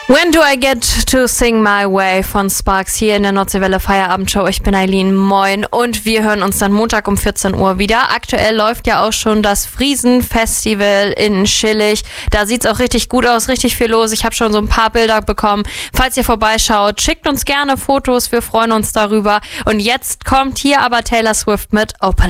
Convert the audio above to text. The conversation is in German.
When do I get to sing my way von Sparks hier in der Nordseewelle Feierabendshow. Ich bin Eileen, moin, und wir hören uns dann Montag um 14 Uhr wieder. Aktuell läuft ja auch schon das Friesen-Festival in Schillig. Da sieht's auch richtig gut aus, richtig viel los. Ich habe schon so ein paar Bilder bekommen. Falls ihr vorbeischaut, schickt uns gerne Fotos, wir freuen uns darüber. Und jetzt kommt hier aber Taylor Swift mit Open